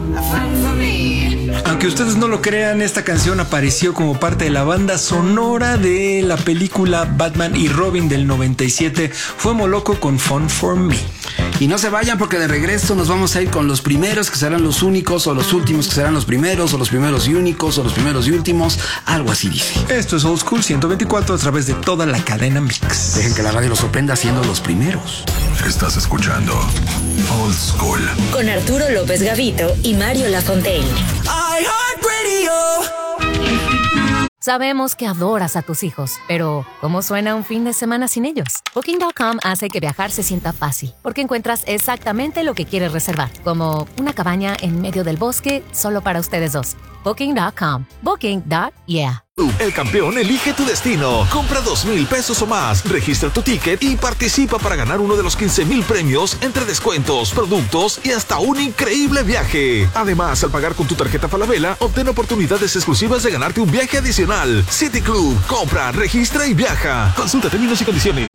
Aunque ustedes no lo crean, esta canción apareció como parte de la banda sonora de la película Batman y Robin del 97. Fue Moloco con Fun for Me. Y no se vayan, porque de regreso nos vamos a ir con los primeros que serán los únicos, o los últimos que serán los primeros, o los primeros y únicos, o los primeros y últimos. Algo así dice. Esto es Old School 124 a través de toda la cadena Mix. Dejen que la radio los sorprenda siendo los primeros. Estás escuchando Old School con Arturo López Gavito y Mario Lafontaine. Sabemos que adoras a tus hijos, pero ¿cómo suena un fin de semana sin ellos? Booking.com hace que viajar se sienta fácil, porque encuentras exactamente lo que quieres reservar, como una cabaña en medio del bosque solo para ustedes dos. Booking.com. Booking.yeah. El campeón elige tu destino. Compra 2,000 pesos o más, registra tu ticket y participa para ganar uno de los 15,000 premios entre descuentos, productos y hasta un increíble viaje. Además, al pagar con tu tarjeta Falabella, obtén oportunidades exclusivas de ganarte un viaje adicional. City Club, compra, registra y viaja. Consulta términos y condiciones.